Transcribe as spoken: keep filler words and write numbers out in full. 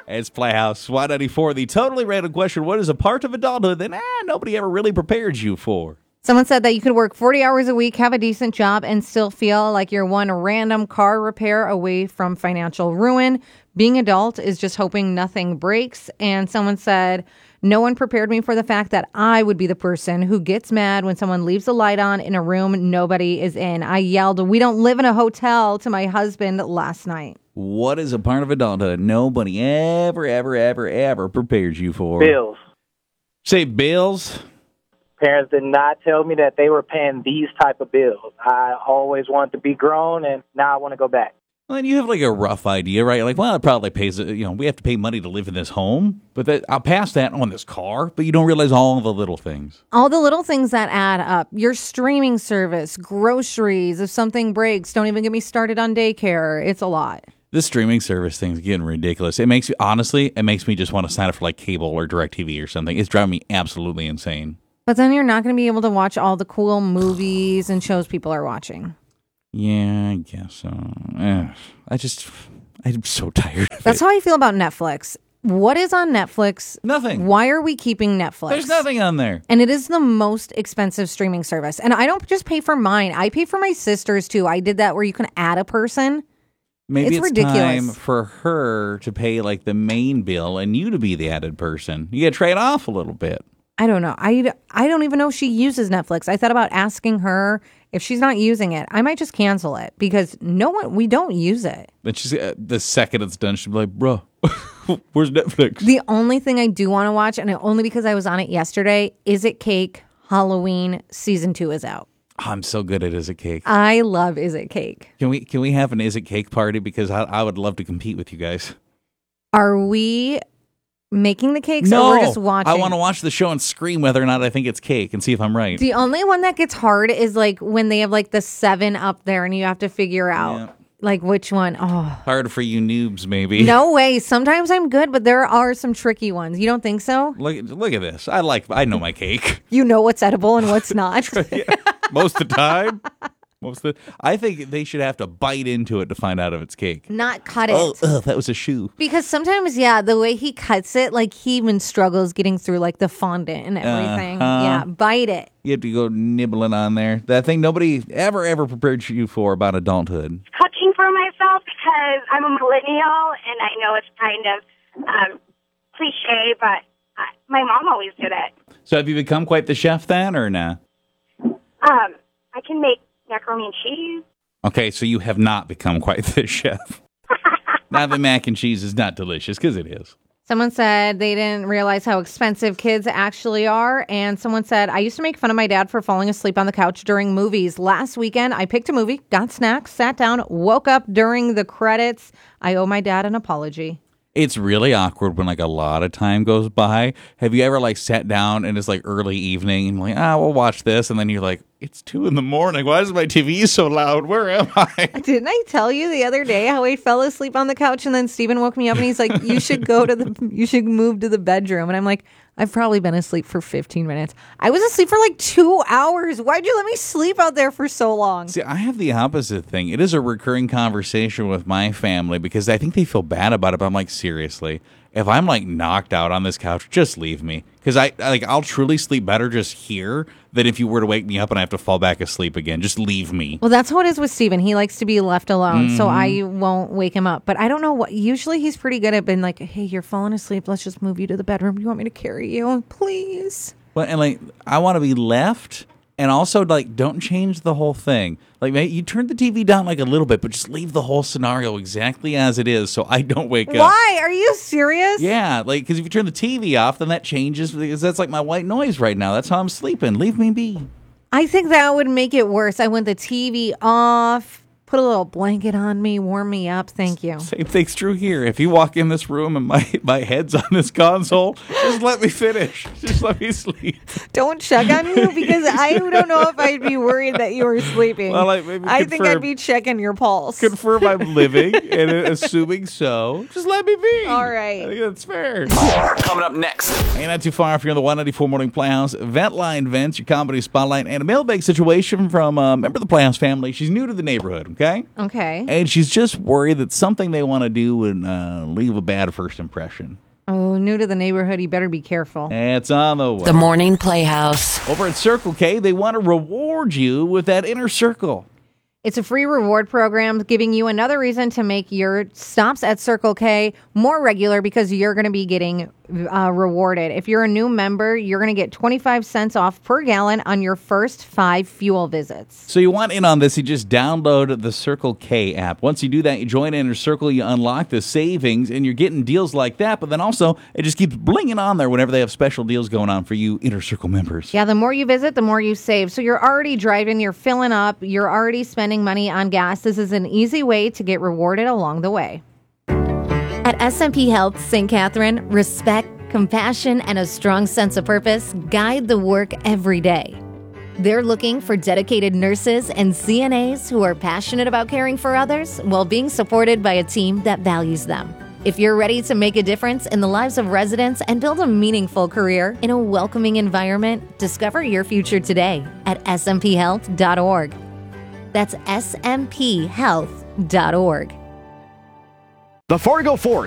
It's Playhouse one ninety-four. The totally random question, what is a part of adulthood that eh, nobody ever really prepared you for? Someone said that you could work forty hours a week, have a decent job, and still feel like you're one random car repair away from financial ruin. Being adult is just hoping nothing breaks. And someone said, no one prepared me for the fact that I would be the person who gets mad when someone leaves the light on in a room nobody is in. I yelled, "We don't live in a hotel," to my husband last night. What is a part of adulthood nobody ever, ever, ever, ever prepares you for? Bills. Say bills? Parents did not tell me that they were paying these type of bills. I always wanted to be grown, and now I want to go back. Well, you have like a rough idea, right? Like, well, it probably pays, you know, we have to pay money to live in this home, but that, I'll pass that on this car, but you don't realize all the little things. All the little things that add up. Your streaming service, groceries, if something breaks, don't even get me started on daycare. It's a lot. This streaming service thing's getting ridiculous. It makes me, honestly, it makes me just want to sign up for like cable or DirecTV or something. It's driving me absolutely insane. But then you're not going to be able to watch all the cool movies and shows people are watching. Yeah, I guess so. Ugh. I just, I'm so tired of That's it. how I feel about Netflix. What is on Netflix? Nothing. Why are we keeping Netflix? There's nothing on there. And it is the most expensive streaming service. And I don't just pay for mine. I pay for my sister's too. I did that where you can add a person. Maybe it's it's, ridiculous. time for her to pay like the main bill and you to be the added person. You got to trade off a little bit. I don't know. I, I don't even know if she uses Netflix. I thought about asking her if she's not using it. I might just cancel it because no one, we don't use it. But she's uh, the second it's done, she'll be like, bro, where's Netflix? The only thing I do want to watch, and only because I was on it yesterday, Is It Cake? Halloween season two is out. Oh, I'm so good at Is It Cake. I love Is It Cake. Can we can we have an Is It Cake party? Because I, I would love to compete with you guys. Are we making the cakes no, or we're just watching? I want to watch the show and scream whether or not I think it's cake and see if I'm right. The only one that gets hard is like when they have like the seven up there and you have to figure out Yeah. like which one. Oh, Hard for you noobs, maybe. no way. Sometimes I'm good, but there are some tricky ones. You don't think so? Look, look at this. I like. I know my cake. You know what's edible and what's not. Yeah. Most of the time. Most of the, I think they should have to bite into it to find out if it's cake. Not cut it. Oh, ugh, that was a shoe. Because sometimes, yeah, the way he cuts it, like he even struggles getting through like the fondant and everything. Uh-huh. Yeah, bite it. You have to go nibbling on there. That thing nobody ever, ever prepared you for about adulthood. Cooking for myself because I'm a millennial and I know it's kind of um, cliche, but I, my mom always did it. So have you become quite the chef then, or nah? Um, I can make macaroni and cheese. Okay, so you have not become quite the chef. Now the mac and cheese is not delicious, because it is. Someone said they didn't realize how expensive kids actually are. And someone said, I used to make fun of my dad for falling asleep on the couch during movies. Last weekend, I picked a movie, got snacks, sat down, woke up during the credits. I owe my dad an apology. It's really awkward when like a lot of time goes by. Have you ever like sat down and it's like early evening and like, ah, we'll watch this. And then you're like, it's two in the morning. Why is my T V so loud? Where am I? Didn't I tell you the other day how I fell asleep on the couch and then Steven woke me up and he's like, you should go to the, you should move to the bedroom. And I'm like, I've probably been asleep for fifteen minutes. I was asleep for like two hours. Why'd you let me sleep out there for so long? See, I have the opposite thing. It is a recurring conversation with my family because I think they feel bad about it. But I'm like, seriously, if I'm like knocked out on this couch, just leave me. Because I like I'll truly sleep better just here than if you were to wake me up and I have to fall back asleep again. Just leave me. Well, that's how it is with Steven. He likes to be left alone, mm-hmm. so I won't wake him up. But I don't know what. Usually he's pretty good at being like, hey, you're falling asleep. Let's just move you to the bedroom. You want me to carry you? Please. Well, and like I want to be left. And also, like, don't change the whole thing. Like, you turn the T V down like a little bit, but just leave the whole scenario exactly as it is so I don't wake up. Why? Are you serious? Yeah, like, because if you turn the T V off, then that changes because that's like my white noise right now. That's how I'm sleeping. Leave me be. I think that would make it worse. I want the T V off, put a little blanket on me, warm me up. Thank you. Same thing's true here. If you walk in this room and my, my head's on this console, just let me finish. Just let me sleep. Don't check on you because I don't know if I'd be worried that you were sleeping. Well, like maybe I confirm, think I'd be checking your pulse. Confirm I'm living and assuming so. Just let me be. All right. I think that's fair. More coming up next. Ain't not too far if you're in the one ninety-four Morning Playhouse. Vent Line Vents, your comedy spotlight, and a mailbag situation from a member of the Playhouse family. She's new to the neighborhood. Okay? Okay. And she's just worried that something they want to do would uh, leave a bad first impression. Oh, new to the neighborhood. You better be careful. It's on the way. The Morning Playhouse. Over at Circle K, they want to reward you with that inner circle. It's a free reward program giving you another reason to make your stops at Circle K more regular because you're going to be getting uh, rewarded. If you're a new member, you're going to get twenty-five cents off per gallon on your first five fuel visits. So you want in on this, you just download the Circle K app. Once you do that, you join Inner Circle, you unlock the savings, and you're getting deals like that. But then also, it just keeps blinging on there whenever they have special deals going on for you Inner Circle members. Yeah, the more you visit, the more you save. So you're already driving, you're filling up, you're already spending money on gas. This is an easy way to get rewarded along the way. At S M P Health Saint Catherine, respect, compassion, and a strong sense of purpose guide the work every day. They're looking for dedicated nurses and C N As who are passionate about caring for others while being supported by a team that values them. If you're ready to make a difference in the lives of residents and build a meaningful career in a welcoming environment, discover your future today at S M P health dot org. That's S M P health dot org. The Fargo Force